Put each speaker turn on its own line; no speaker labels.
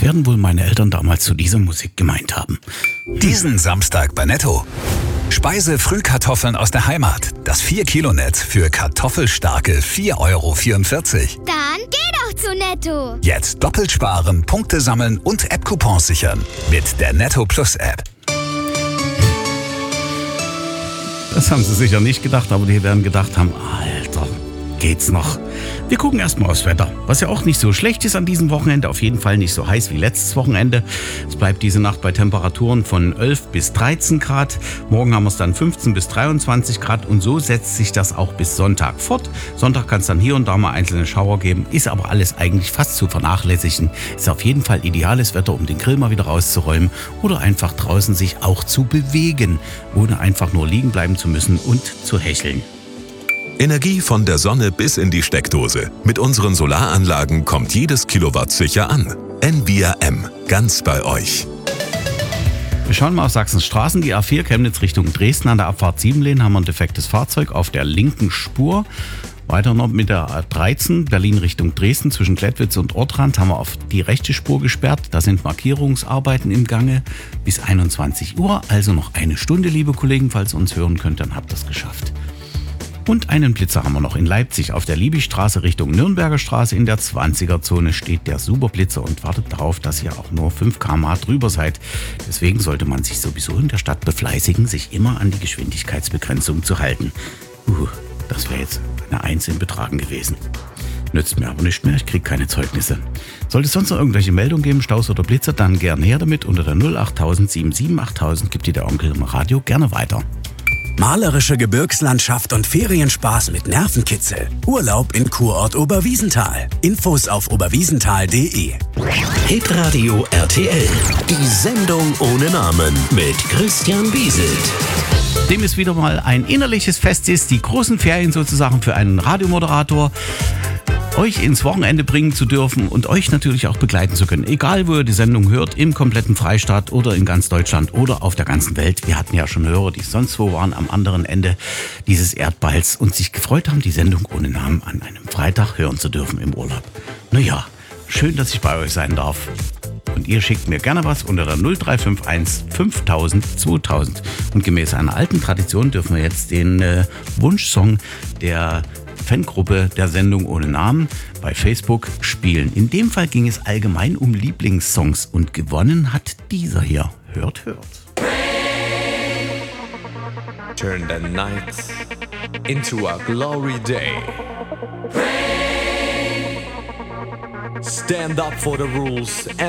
werden wohl meine Eltern damals zu dieser Musik gemeint haben.
Diesen Samstag bei Netto. Speise-Frühkartoffeln aus der Heimat. Das 4-Kilo-Netz für kartoffelstarke 4,44 €.
Dann geh doch zu Netto.
Jetzt doppelt sparen, Punkte sammeln und App-Coupons sichern. Mit der Netto Plus App.
Das haben sie sicher nicht gedacht, aber die werden gedacht haben, Alter, geht's noch? Wir gucken erstmal aufs Wetter, was ja auch nicht so schlecht ist an diesem Wochenende, auf jeden Fall nicht so heiß wie letztes Wochenende. Es bleibt diese Nacht bei Temperaturen von 11 bis 13 Grad. Morgen haben wir es dann 15 bis 23 Grad und so setzt sich das auch bis Sonntag fort. Sonntag kann es dann hier und da mal einzelne Schauer geben, ist aber alles eigentlich fast zu vernachlässigen. Ist auf jeden Fall ideales Wetter, um den Grill mal wieder rauszuräumen oder einfach draußen sich auch zu bewegen, ohne einfach nur liegen bleiben zu müssen und zu hecheln.
Energie von der Sonne bis in die Steckdose. Mit unseren Solaranlagen kommt jedes Kilowatt sicher an. NBRM, ganz bei euch.
Wir schauen mal auf Sachsens Straßen. Die A4 Chemnitz Richtung Dresden an der Abfahrt 7 haben wir ein defektes Fahrzeug auf der linken Spur. Weiter noch mit der A13 Berlin Richtung Dresden zwischen Klettwitz und Ortrand haben wir auf die rechte Spur gesperrt. Da sind Markierungsarbeiten im Gange bis 21 Uhr. Also noch eine Stunde, liebe Kollegen. Falls ihr uns hören könnt, dann habt ihr es geschafft. Und einen Blitzer haben wir noch in Leipzig. Auf der Liebigstraße Richtung Nürnberger Straße in der 20er-Zone steht der Superblitzer und wartet darauf, dass ihr auch nur 5 km/h drüber seid. Deswegen sollte man sich sowieso in der Stadt befleißigen, sich immer an die Geschwindigkeitsbegrenzung zu halten. Das wäre jetzt eine 1 in Betragen gewesen. Nützt mir aber nicht mehr, ich kriege keine Zeugnisse. Sollte es sonst noch irgendwelche Meldungen geben, Staus oder Blitzer, dann gerne her damit. Unter der 08000 77 8000 gibt dir der Onkel im Radio gerne weiter.
Malerische Gebirgslandschaft und Ferienspaß mit Nervenkitzel. Urlaub in Kurort Oberwiesenthal. Infos auf oberwiesenthal.de.
Hitradio RTL. Die Sendung ohne Namen mit Christian Wieselt.
Dem ist wieder mal ein innerliches Fest ist, die großen Ferien sozusagen für einen Radiomoderator, euch ins Wochenende bringen zu dürfen und euch natürlich auch begleiten zu können. Egal, wo ihr die Sendung hört, im kompletten Freistaat oder in ganz Deutschland oder auf der ganzen Welt. Wir hatten ja schon Hörer, die sonst wo waren am anderen Ende dieses Erdballs und sich gefreut haben, die Sendung ohne Namen an einem Freitag hören zu dürfen im Urlaub. Naja, schön, dass ich bei euch sein darf. Und ihr schickt mir gerne was unter der 0351 5000 2000. Und gemäß einer alten Tradition dürfen wir jetzt den Wunschsong der Fangruppe der Sendung ohne Namen bei Facebook spielen. In dem Fall ging es allgemein um Lieblingssongs und gewonnen hat dieser hier. Hört.
Turn the night into a glory day. Stand up for the rules.